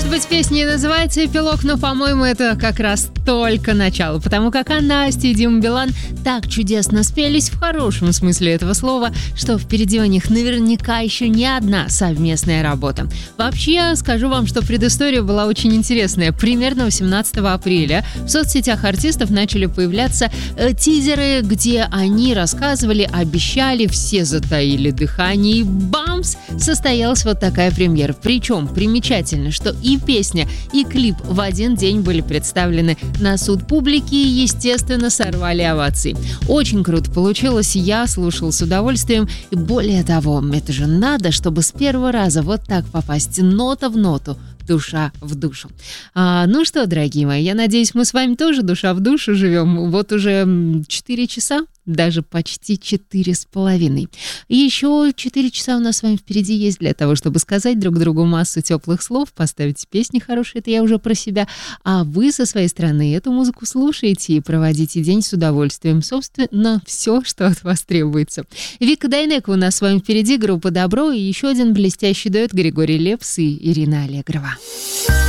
Может быть, песня и называется «Эпилог», но, по-моему, это как раз только начало, потому как Настя и Дима Билан так чудесно спелись в хорошем смысле этого слова, что впереди у них наверняка еще не одна совместная работа. Вообще, скажу вам, что предыстория была очень интересная. Примерно 18 апреля в соцсетях артистов начали появляться тизеры, где они рассказывали, обещали, все затаили дыхание, и бамс! Состоялась вот такая премьера. Причем примечательно, что и песня, и клип в один день были представлены на суд публики и, естественно, сорвали овации. Очень круто получилось, я слушала с удовольствием. И более того, это же надо, чтобы с первого раза вот так попасть нота в ноту, душа в душу. Ну что, дорогие мои, я надеюсь, мы с вами тоже душа в душу живем. Вот уже 4 часа, даже почти 4,5. И еще 4 часа у нас с вами впереди есть для того, чтобы сказать друг другу массу теплых слов, поставить песни хорошие, это я уже про себя. А вы со своей стороны эту музыку слушаете и проводите день с удовольствием. Собственно, все, что от вас требуется. Вика Дайнеко у нас с вами впереди, группа «Добро» и еще один блестящий дуэт Григорий Лепс и Ирина Аллегрова.